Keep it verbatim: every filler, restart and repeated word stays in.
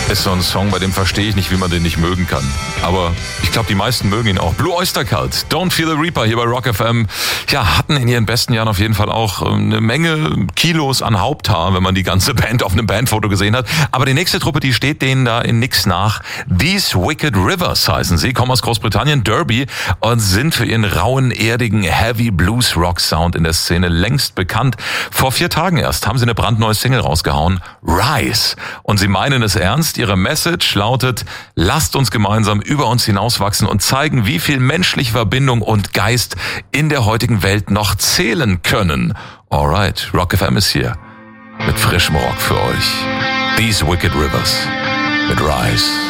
ist so ein Song, bei dem verstehe ich nicht, wie man den nicht mögen kann. Aber ich glaube, die meisten mögen ihn auch. Blue Oyster Cult, Don't Fear the Reaper hier bei Rock F M. Ja, hatten in ihren besten Jahren auf jeden Fall auch eine Menge Kilos an Haupthaar, wenn man die ganze Band auf einem Bandfoto gesehen hat. Aber die nächste Truppe, die steht denen da in nix nach. These Wicked Rivers heißen sie, kommen aus Großbritannien, Derby, und sind für ihren rauen, erdigen Heavy Blues Rock Sound in der Szene längst bekannt. Vor vier Tagen erst haben sie eine brandneue Single rausgehauen, Rise. Und sie meinen es ernst. Ihre Message lautet: Lasst uns gemeinsam über uns hinauswachsen und zeigen, wie viel menschliche Verbindung und Geist in der heutigen Welt noch zählen können. Alright, Rock F M ist hier mit frischem Rock für euch. These Wicked Rivers mit Rise.